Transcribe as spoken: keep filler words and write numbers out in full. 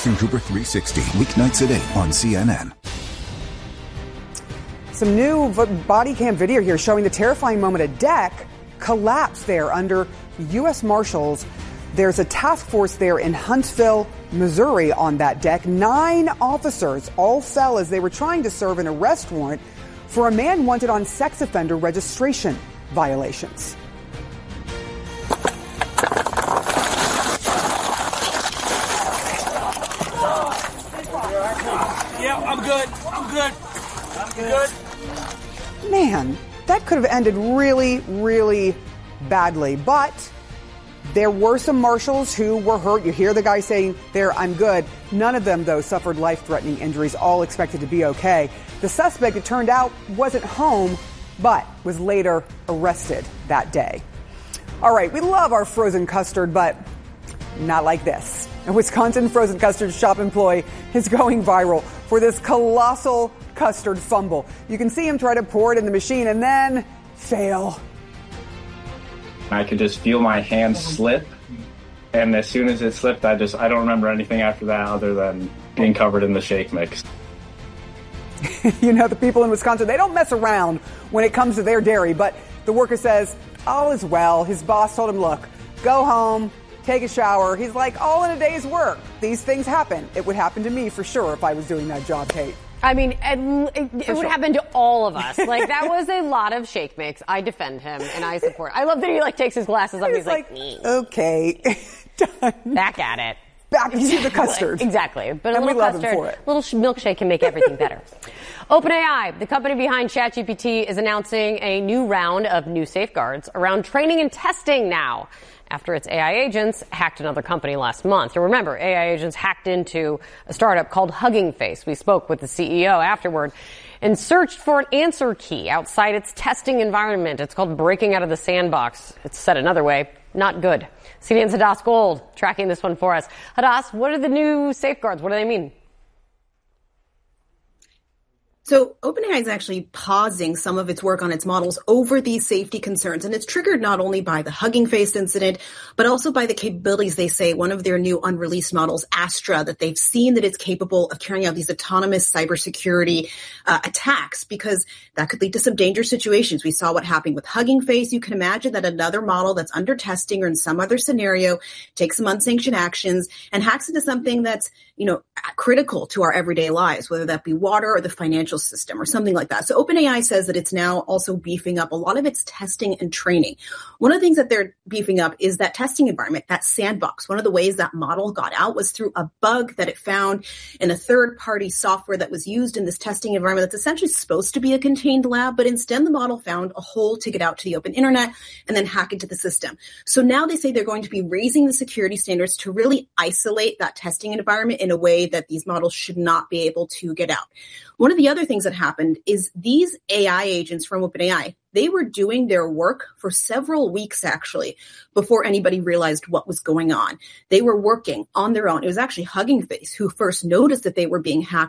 Anderson Cooper three sixty, weeknights at eight on C N N. Some new body cam video here showing the terrifying moment a deck collapsed there under U S Marshals. There's a task force there in Huntsville, Missouri on that deck. Nine officers all fell as they were trying to serve an arrest warrant for a man wanted on sex offender registration violations. Yeah, I'm good. I'm good. I'm good. Man, that could have ended really, really badly. But there were some marshals who were hurt. You hear the guy saying there, I'm good. None of them, though, suffered life-threatening injuries, all expected to be okay. The suspect, it turned out, wasn't home, but was later arrested that day. All right, we love our frozen custard, but not like this. A Wisconsin frozen custard shop employee is going viral for this colossal custard fumble. You can see him try to pour it in the machine and then fail. I could just feel my hand slip, and as soon as it slipped, I just I don't remember anything after that other than being covered in the shake mix. You know, the people in Wisconsin, they don't mess around when it comes to their dairy, but the worker says all is well. His boss told him, look, go home, take a shower. He's like, all in a day's work. These things happen. It would happen to me for sure if I was doing that job, Kate. I mean, it, it, it would sure. happen to all of us. Like, that was a lot of shake mix. I defend him and I support. I love that he like takes his glasses off. He's, he's like, like okay, done. Back at it. Back to the custard. Exactly. But and a little we love custard, him for it. little milkshake can make everything better. OpenAI, the company behind ChatGPT, is announcing a new round of new safeguards around training and testing now, after its A I agents hacked another company last month. And remember, A I agents hacked into a startup called Hugging Face. We spoke with the C E O afterward and searched for an answer key outside its testing environment. It's called breaking out of the sandbox. It's said another way, not good. C N N's Hadass Gold tracking this one for us. Hadass, what are the new safeguards? What do they mean? So OpenAI is actually pausing some of its work on its models over these safety concerns. And it's triggered not only by the Hugging Face incident, but also by the capabilities, they say, one of their new unreleased models, Astra, that they've seen that it's capable of carrying out these autonomous cybersecurity uh, attacks, because that could lead to some dangerous situations. We saw what happened with Hugging Face. You can imagine that another model that's under testing or in some other scenario takes some unsanctioned actions and hacks into something that's, you know, critical to our everyday lives, whether that be water or the financial system or something like that. So OpenAI says that it's now also beefing up a lot of its testing and training. One of the things that they're beefing up is that testing environment, that sandbox. One of the ways that model got out was through a bug that it found in a third-party software that was used in this testing environment that's essentially supposed to be a contained lab, but instead the model found a hole to get out to the open internet and then hack into the system. So now they say they're going to be raising the security standards to really isolate that testing environment in a way that these models should not be able to get out. One of the other things that happened is these A I agents from OpenAI, they were doing their work for several weeks, actually, before anybody realized what was going on. They were working on their own. It was actually Hugging Face who first noticed that they were being hacked